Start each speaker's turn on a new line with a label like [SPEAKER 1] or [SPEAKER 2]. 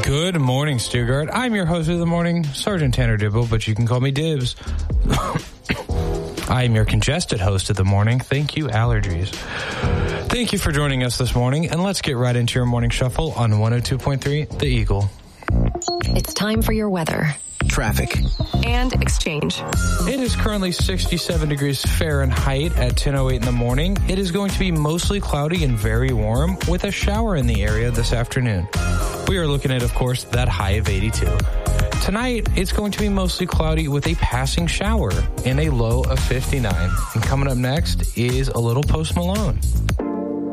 [SPEAKER 1] Good morning, Stuttgart. I'm your host of the morning, Sergeant Tanner Dibble, but you can call me Dibs. I am your congested host of the morning. Thank you, allergies. Thank you for joining us this morning, and let's get right into your morning shuffle on 102.3 The Eagle.
[SPEAKER 2] It's time for your weather,
[SPEAKER 3] traffic,
[SPEAKER 2] and exchange.
[SPEAKER 1] It is currently 67 degrees Fahrenheit at 10:08 in the morning. It is going to be mostly cloudy and very warm with a shower in the area this afternoon. We are looking at, of course, that high of 82. Tonight, it's going to be mostly cloudy with a passing shower and a low of 59. And coming up next is a little Post Malone.